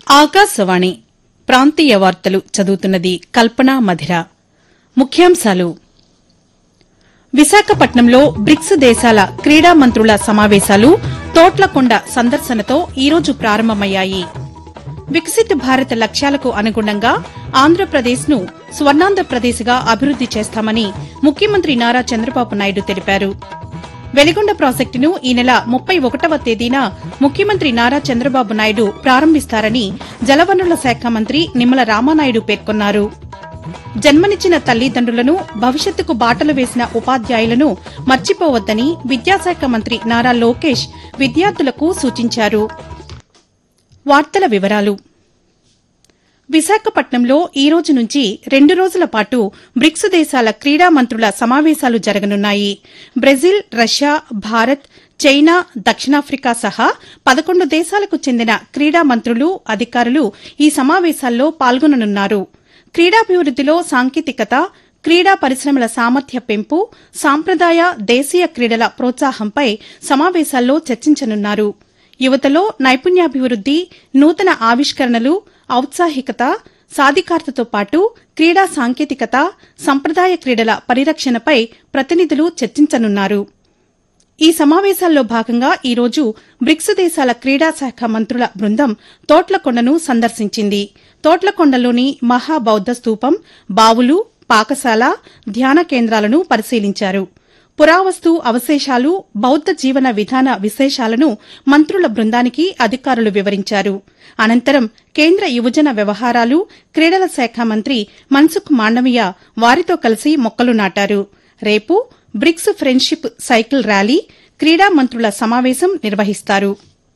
ఆకాశవాణి ప్రాంతీయ వార్తలు చదువుతున్నది కల్పన మధిర. ముఖ్యాంశాలు: విశాఖపట్నంలో బ్రిక్స్ దేశాల క్రీడా మంత్రుల సమావేశాలు తోట్లకొండ సందర్శనతో ఈరోజు ప్రారంభమయ్యాయి. వికసిత్ భారత్ లక్ష్యాలకు అనుగుణంగా ఆంధ్రప్రదేశ్ను స్వర్ణాంధ్రప్రదేశ్గా అభివృద్ది చేస్తామని ముఖ్యమంత్రి నారా చంద్రబాబు నాయుడు తెలిపారు. వెలిగొండ ప్రాజెక్టును ఈ నెల 31వ తేదీన ముఖ్యమంత్రి నారా చంద్రబాబు నాయుడు ప్రారంభిస్తారని జలవనరుల శాఖ మంత్రి నిమ్మల రామానాయుడు పేర్కొన్నారు. జన్మనిచ్చిన తల్లిదండ్రులను, భవిష్యత్తుకు బాటలు వేసిన ఉపాధ్యాయులను మర్చిపోవద్దని విద్యాశాఖ మంత్రి నారా లోకేష్ విద్యార్థులకు సూచించారు. వార్తల వివరాలు: విశాఖపట్నంలో ఈ రోజు నుంచి 2 రోజుల పాటు బ్రిక్స్ దేశాల క్రీడా మంత్రుల సమావేశాలు జరగనున్నాయి. బ్రెజిల్, రష్యా, భారత్, చైనా, దక్షిణాఫ్రికా సహా 11 దేశాలకు చెందిన క్రీడా మంత్రులు, అధికారులు ఈ సమావేశాల్లో పాల్గొననున్నారు. క్రీడాభివృద్దిలో సాంకేతికత, క్రీడా పరిశ్రమల సామర్థ్య పెంపు, సాంప్రదాయ, దేశీయ క్రీడల ప్రోత్సాహంపై సమావేశాల్లో చర్చించనున్నారు. యువతలో నైపుణ్యాభివృద్ది, నూతన ఆవిష్కరణలు, ఔత్సాహికత, సాధికారతతో పాటు క్రీడా సాంకేతికత, సంప్రదాయ క్రీడల పరిరక్షణపై ప్రతినిధులు చర్చించనున్నారు. ఈ సమావేశాల్లో భాగంగా ఈ రోజు బ్రిక్స్ దేశాల క్రీడా శాఖ మంత్రుల బృందం తోట్లకొండను సందర్శించింది. తోట్లకొండలోని మహాబౌద్ద స్తూపం, బావులు, పాకశాల, ధ్యాన కేంద్రాలను పరిశీలించారు. పురావస్తు అవశేషాలు, బౌద్ద జీవన విధాన విశేషాలను మంత్రుల బృందానికి అధికారులు వివరించారు. అనంతరం కేంద్ర యువజన వ్యవహారాలు, క్రీడల శాఖ మంత్రి మన్సుఖ్ మాండవీయ వారితో కలిసి మొక్కలు నాటారు. రేపు బ్రిక్స్ ఫ్రెండ్షిప్ సైకిల్ ర్యాలీ, క్రీడా మంత్రుల సమావేశం నిర్వహిస్తారు.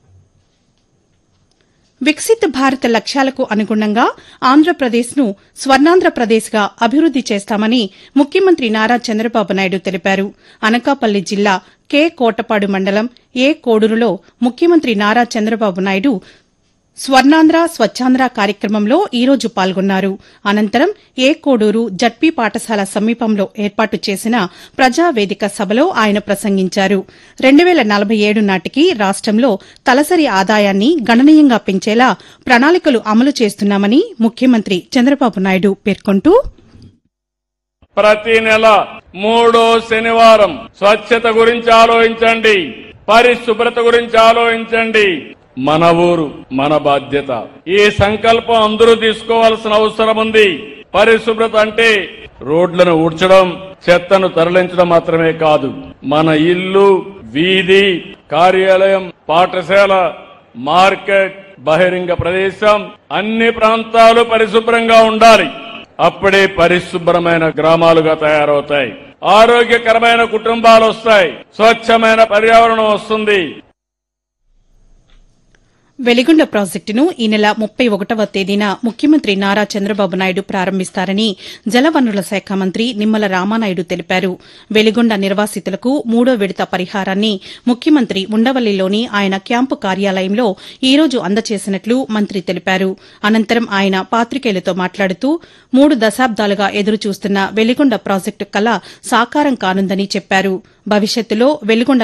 వికసిత్ భారత్ లక్ష్యాలకు అనుగుణంగా ఆంధ్రప్రదేశ్ను స్వర్ణాంధ్రప్రదేశ్గా అభివృద్ది చేస్తామని ముఖ్యమంత్రి నారా చంద్రబాబు నాయుడు తెలిపారు. అనకాపల్లి జిల్లా కె కోటపాడు మండలం ఏ కోడూరులో ముఖ్యమంత్రి నారా చంద్రబాబు నాయుడు స్వర్ణాంధ్ర స్వచ్ఛాంధ్ర కార్యక్రమంలో ఈ రోజు పాల్గొన్నారు. అనంతరం ఏ కోడూరు జడ్పీ పాఠశాల సమీపంలో ఏర్పాటు చేసిన ప్రజావేదిక సభలో ఆయన ప్రసంగించారు. 2047 నాటికి రాష్టంలో తలసరి ఆదాయాన్ని గణనీయంగా పెంచేలా ప్రణాళికలు అమలు చేస్తున్నామని ముఖ్యమంత్రి చంద్రబాబు నాయుడు పేర్కొంటూ, ప్రతి నెల 3వ శనివారం స్వచ్ఛత గురించి ఆలోచించండి, పరిశుభ్రత గురించి ఆలోచించండి. మన ఊరు మన బాధ్యత. ఈ సంకల్పం అందరూ తీసుకోవాల్సిన అవసరం ఉంది. పరిశుభ్రత అంటే రోడ్లను ఊడ్చడం, చెత్తను తరలించడం మాత్రమే కాదు. మన ఇల్లు, వీధి, కార్యాలయం, పాఠశాల, మార్కెట్, బహిరంగ ప్రదేశం, అన్ని ప్రాంతాలు పరిశుభ్రంగా ఉండాలి. అప్పుడే పరిశుభ్రమైన గ్రామాలుగా తయారవుతాయి. ఆరోగ్యకరమైన కుటుంబాలు వస్తాయి. స్వచ్ఛమైన పర్యావరణం వస్తుంది. వెలిగొండ ప్రాజెక్టును ఈ నెల 31వ తేదీన ముఖ్యమంత్రి నారా చంద్రబాబు నాయుడు ప్రారంభిస్తారని జలవనరుల శాఖ మంత్రి నిమ్మల రామానాయుడు తెలిపారు. వెలిగొండ నిర్వాసితులకు 3వ విడత పరిహారాన్ని ముఖ్యమంత్రి ఉండవల్లిలోని ఆయన క్యాంపు కార్యాలయంలో ఈ రోజు అందజేసినట్లు మంత్రి తెలిపారు. అనంతరం ఆయన పాతికేయులతో మాట్లాడుతూ 3 దశాబ్దాలుగా ఎదురుచూస్తున్న వెలిగొండ ప్రాజెక్టు కల సాకారం కానుందని చెప్పారు. భవిష్యత్తులో వెలిగొండ